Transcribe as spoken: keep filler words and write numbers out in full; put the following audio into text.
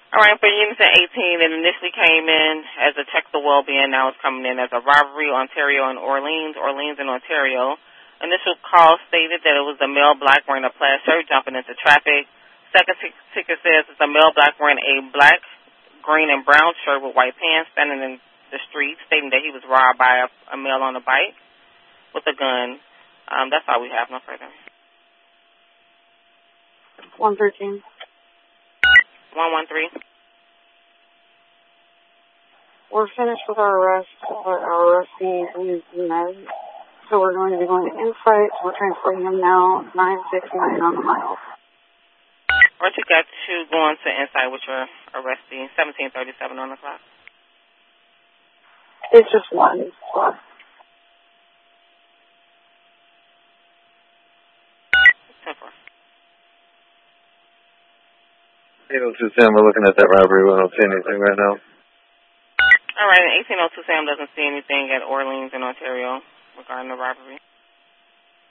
All right, for Unison eighteen, it initially came in as a check the well-being. Now it's coming in as a robbery, Ontario and Orleans, Orleans and Ontario. Initial call stated that it was a male black wearing a plaid shirt jumping into traffic. Second t- ticket says it's a male black wearing a black, green, and brown shirt with white pants standing in the street, stating that he was robbed by a, a male on a bike with a gun. Um, that's all we have. No further. one thirteen. one one three. We're finished with our arrest. Our arrestee is med. So we're going to be going to Insight. We're transferring him now, nine sixty-nine on the mile. Or you got two going to Insight with your arrestee, seventeen thirty-seven on the clock. It's just one. Temper. eight oh two Sam, we're looking at that robbery. We don't see anything right now. All right, and eighteen oh two Sam doesn't see anything at Orleans in Ontario regarding the robbery.